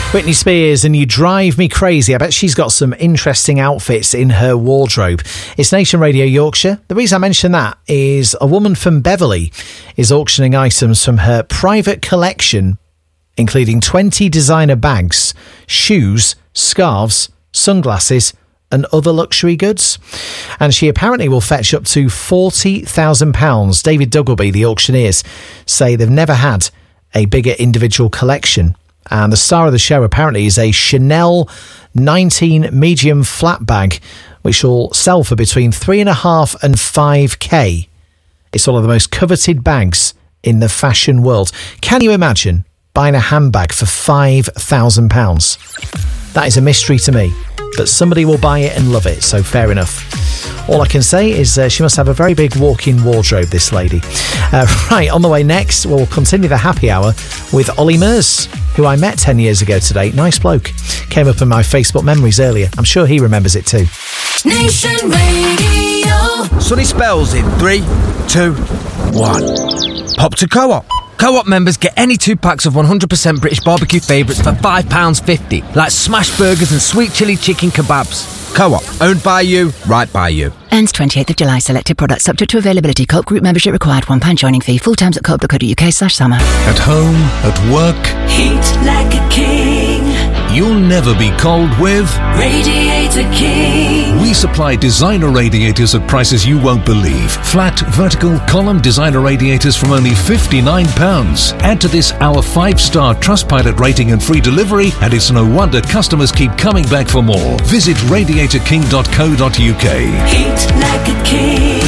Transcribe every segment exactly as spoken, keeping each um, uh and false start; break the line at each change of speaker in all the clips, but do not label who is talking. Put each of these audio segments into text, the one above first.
Britney Spears and You Drive Me Crazy. I bet she's got some interesting outfits in her wardrobe. It's Nation Radio Yorkshire. The reason I mention that is a woman from Beverley is auctioning items from her private collection, including twenty designer bags, shoes, scarves, sunglasses and other luxury goods. And she apparently will fetch up to forty thousand pounds. David Duggleby, the auctioneers, say they've never had a bigger individual collection. And the star of the show apparently is a Chanel nineteen medium flat bag, which will sell for between three and a half and five K. It's one of the most coveted bags in the fashion world. Can you imagine buying a handbag for five thousand pounds? That is a mystery to me, but somebody will buy it and love it, so fair enough. All I can say is uh, she must have a very big walk-in wardrobe, this lady. Uh, right, on the way next, we'll continue the happy hour with Ollie Murs, who I met ten years ago today. Nice bloke. Came up in my Facebook memories earlier. I'm sure he remembers it too.
Nation Radio.
Sunny spells in three, two, one. Pop to Co-op. Co-op members get any two packs of one hundred percent British barbecue favourites for five pounds fifty, like smash burgers and sweet chilli chicken kebabs. Co-op, owned by you, right by you.
Ends twenty-eighth of July. Selected products subject to availability. Co-op group membership required. one pound joining fee. Full terms at co op dot co dot uk slash summer.
At home, at work,
Heat like a king.
You'll never be cold with
Radiator King.
We supply designer radiators at prices you won't believe. Flat, vertical, column designer radiators from only fifty-nine pounds. Add to this our five-star Trustpilot rating and free delivery, and it's no wonder customers keep coming back for more. Visit radiator king dot co dot uk.
Heat like a king.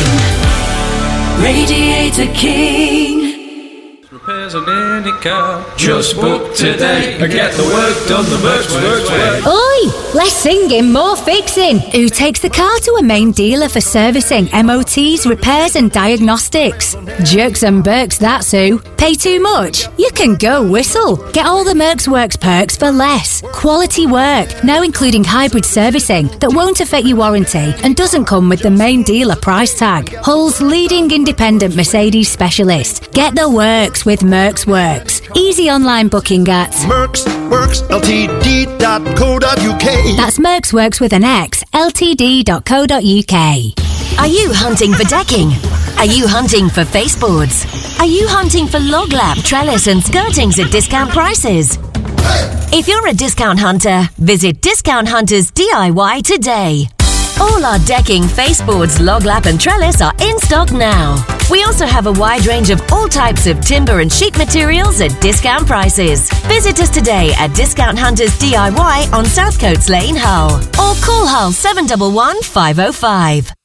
Radiator King.
Repairs on any car. Just book today and get the work done the Mercs Works way.
Oi! Less singing, more fixing. Who takes the car to a main dealer for servicing, M O Ts, repairs and diagnostics? Jerks and Berks, that's who. Pay too much? You can go whistle. Get all the Mercs Works perks for less. Quality work, now including hybrid servicing that won't affect your warranty and doesn't come with the main dealer price tag. Hull's leading independent Mercedes specialist. Get the works with Mercs Works. Easy online booking at
Mercs Works L T D dot co dot uk.
That's Mercs Works with an X, L T D dot co dot uk.
Are you hunting for decking? Are you hunting for baseboards? Are you hunting for log lap, trellis and skirtings at discount prices? If you're a discount hunter, visit Discount Hunters D I Y today. All our decking, baseboards, log lap and trellis are in stock now. We also have a wide range of all types of timber and sheet materials at discount prices. Visit us today at Discount Hunters D I Y on Southcoats Lane, Hull. Or call Hull seven one one, five oh five.